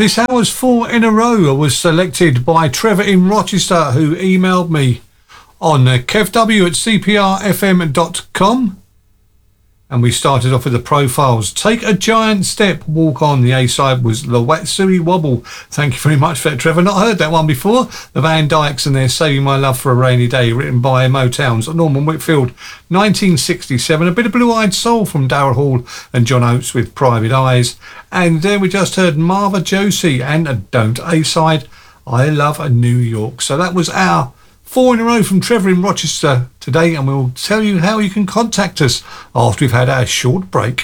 This hour's 4 in a row was selected by Trevor in Rochester, who emailed me on kevw@cprfm.com. And we started off with the profiles. Take a Giant Step, Walk On. The A-side was The Watsui Wobble. Thank you very much for that, Trevor. Not heard that one before. The Van Dykes and their Saving My Love for a Rainy Day, written by Motown's Norman Whitfield, 1967. A bit of Blue Eyed Soul from Darrell Hall and John Oates with Private Eyes. And then we just heard Marva Josie and a Don't A-side, I Love a New York. So that was our 4 in a row from Trevor in Rochester today, and we'll tell you how you can contact us after we've had our short break.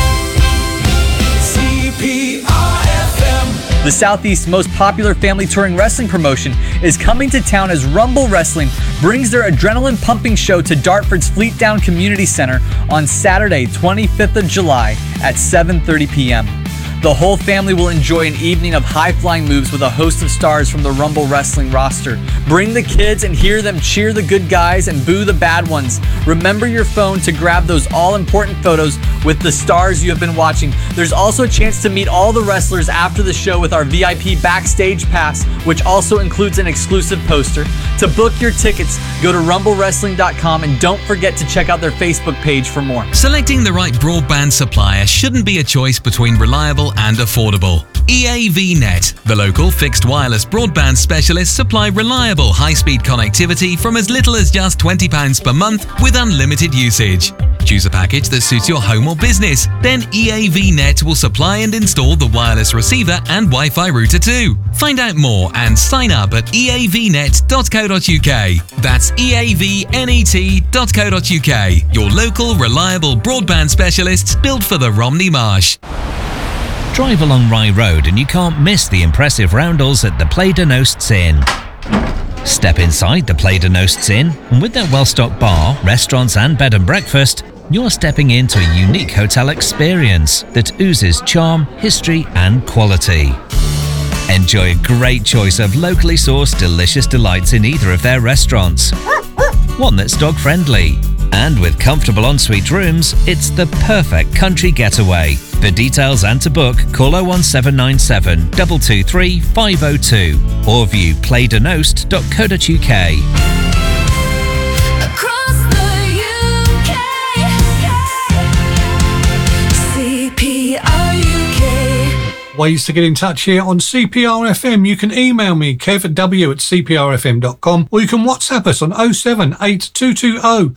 CPRFM. The Southeast's most popular family touring wrestling promotion is coming to town as Rumble Wrestling brings their adrenaline-pumping show to Dartford's Fleetdown Community Center on Saturday, 25th of July at 7:30 p.m. The whole family will enjoy an evening of high-flying moves with a host of stars from the Rumble Wrestling roster. Bring the kids and hear them cheer the good guys and boo the bad ones. Remember your phone to grab those all-important photos with the stars you have been watching. There's also a chance to meet all the wrestlers after the show with our VIP Backstage Pass, which also includes an exclusive poster. To book your tickets, go to rumblewrestling.com and don't forget to check out their Facebook page for more. Selecting the right broadband supplier shouldn't be a choice between reliable and affordable. EAVnet, the local fixed wireless broadband specialists, supply reliable high-speed connectivity from as little as just £20 per month with unlimited usage. Choose a package that suits your home or business. Then EAVnet will supply and install the wireless receiver and Wi-Fi router too. Find out more and sign up at eavnet.co.uk. That's eavnet.co.uk. Your local reliable broadband specialists built for the Romney Marsh. Drive along Rye Road and you can't miss the impressive roundels at the Play de Nosts Inn. Step inside the Play de Nosts Inn, and with their well-stocked bar, restaurants and bed and breakfast, you're stepping into a unique hotel experience that oozes charm, history and quality. Enjoy a great choice of locally sourced delicious delights in either of their restaurants. One that's dog-friendly. And with comfortable ensuite rooms, it's the perfect country getaway. For details and to book, call 01797 223 502 or view playdenost.co.uk. Ways to get in touch here on CPR-FM. You can email me, kevw@cprfm.com, or you can WhatsApp us on 078 220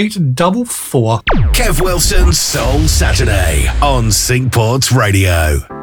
12844. Kev Wilson's Soul Saturday on Syncport Radio.